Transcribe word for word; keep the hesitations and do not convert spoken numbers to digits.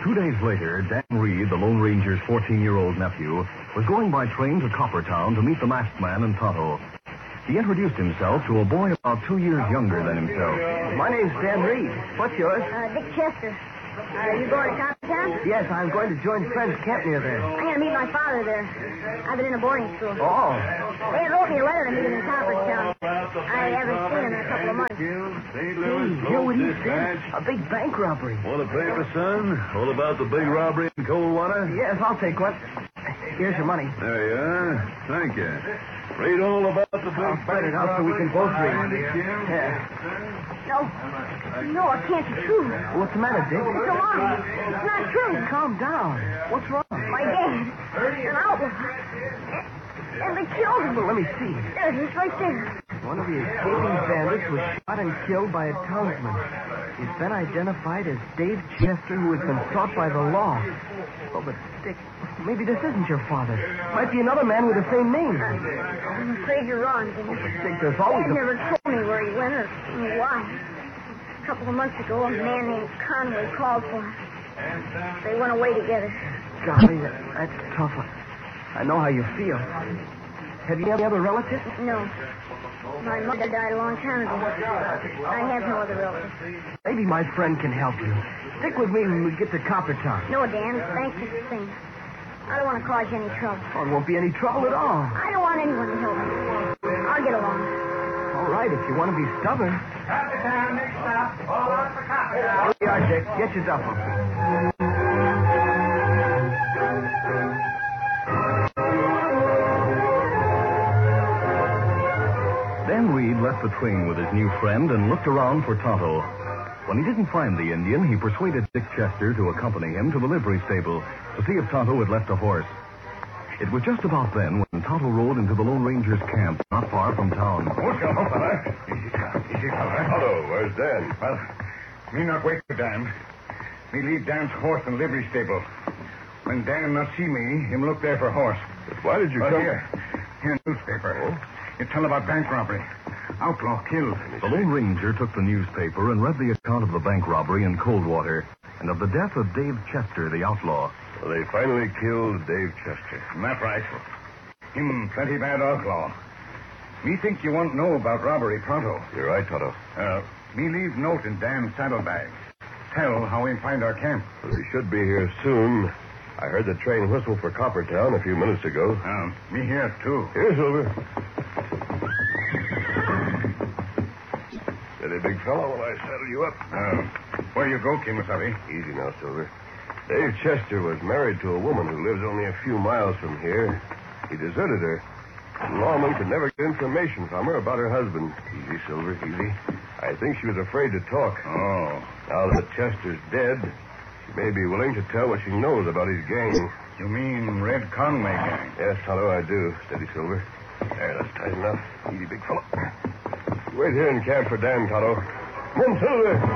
Two days later, Dan Reed, the Lone Ranger's fourteen-year-old nephew, was going by train to Coppertown to meet the masked man and Tonto. He introduced himself to a boy about two years younger than himself. My name's Dan Reed. What's yours? Uh, Dick Chester. Are you going to Coppertown? Yes, I'm going to join friends camp near there. I'm going to meet my father there. I've been in a boarding school. Oh. They wrote me a letter to meet him in Coppertown. I haven't seen him in a couple of months. Saint Louis, Hear what he dispatch. said? A big bank robbery. Want a paper, son? All about the big robbery in Coldwater? Yes, I'll take one. Here's your money. There you are. Thank you. Read all about the big I'll spread it out so we can both read. Yeah. No. No, it can't be true. What's the matter, Dick? It's a lie. It's not true. Calm down. What's wrong? My dad. An outlaw. And they killed him. Well, let me see. There it is, right there. One of the escaping bandits was shot and killed by a townsman. He's been identified as Dave Chester, who has been sought by the law. Oh, but Dick, maybe this isn't your father. Might be another man with the same name. I'm afraid you're wrong, Jimmy. Dick, there's always Dad a... never told me where he went or why. A couple of months ago, a man named Conway called for him. They went away together. Golly, that, that's tough. I know how you feel. Have you any other relatives? No. My mother died a long time ago. I have no other relatives. Maybe my friend can help you. Stick with me when we get to Coppertown. No, Dan. Thanks for the thing. I don't want to cause you any trouble. Oh, it won't be any trouble at all. I don't want anyone to help me. I'll get along. All right, if you want to be stubborn. Coppertown, next stop. All out for Coppertown. Here you are, Dick. Get your duffel. Dan Reed left the train with his new friend and looked around for Tonto. When he didn't find the Indian, he persuaded Dick Chester to accompany him to the livery stable to see if Tonto had left a horse. It was just about then when Tonto rode into the Lone Ranger's camp not far from town. What's up, fella? Easy, fella. Easy, fella. Hello, where's Dan? Well, me not wait for Dan. Me leave Dan's horse in livery stable. When Dan not see me, him look there for horse. But why did you Well, come... here. Here, newspaper. Oh? It tell about bank robbery. Outlaw killed. The Lone Ranger took the newspaper and read the account of the bank robbery in Coldwater and of the death of Dave Chester, the outlaw. Well, they finally killed Dave Chester. That right. Him plenty bad outlaw. Me think you want know about robbery pronto. You're right, Tonto. Uh, me leave note in Dan's saddlebag. Tell how we find our camp. Well, they should be here soon. I heard the train whistle for Coppertown a few minutes ago. Uh, me here, too. Here, Silver. Steady, big fellow, while I saddle you up. Uh, where you go, Kimasabi? Easy now, Silver. Dave Chester was married to a woman who lives only a few miles from here. He deserted her. The lawman could never get information from her about her husband. Easy, Silver, easy. I think she was afraid to talk. Oh. Now that Chester's dead, she may be willing to tell what she knows about his gang. You mean Red Conway gang? Yes, Tonto, I do. Steady, Silver. There, that's tight enough. Easy, big fellow. Wait here in camp for Dan, Tonto. Come on, Silver.